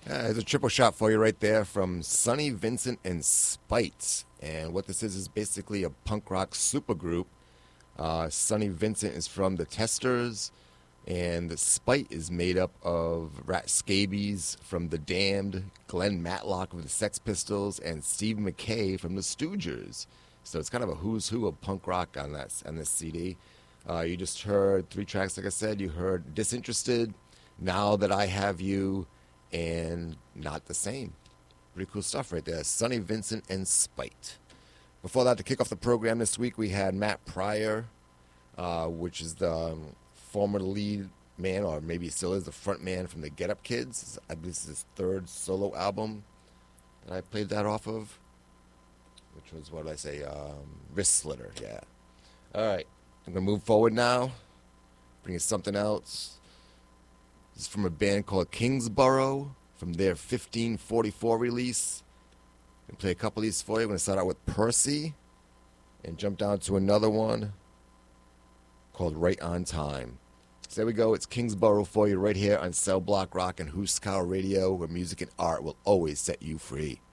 There's a triple shot for you right there from Sonny Vincent and Spite. And what this is basically a punk rock supergroup. Sonny Vincent is from the Testers, and the Spite is made up of Rat Scabies from the Damned, Glenn Matlock of the Sex Pistols, and Steve McKay from the Stoogers. So it's kind of a who's who of punk rock on this CD. You just heard three tracks, like I said. You heard Disinterested, Now That I Have You, and Not the Same. Pretty cool stuff right there. Sonny Vincent and Spite. Before that, to kick off the program this week, we had Matt Pryor, which is the former lead man, or maybe still is the front man from the Get Up Kids. I believe this is his third solo album that I played that off of, which was, what did I say, Wrist Slitter, yeah. All right, I'm going to move forward now, bring you something else. This is from a band called Kingsborough, from their 1544 release. I'm going to play a couple of these for you. I'm going to start out with Percy and jump down to another one called Right on Time. So there we go. It's Kingsborough for you right here on Cell Block Rock and Huskar Radio, where music and art will always set you free.